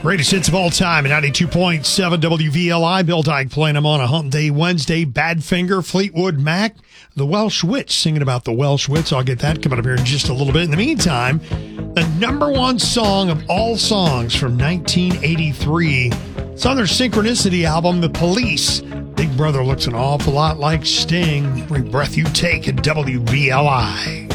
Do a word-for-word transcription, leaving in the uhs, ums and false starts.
Greatest hits of all time at ninety-two point seven W V L I. Bill Dyke playing them on a Hump Day Wednesday. Badfinger, Fleetwood Mac, the Welsh Wits, singing about the Welsh Wits. I'll get that coming up here in just a little bit. In the meantime, the number one song of all songs from nineteen eighty-three. It's on their Synchronicity album, The Police. Big Brother looks an awful lot like Sting. Every breath you take at W V L I.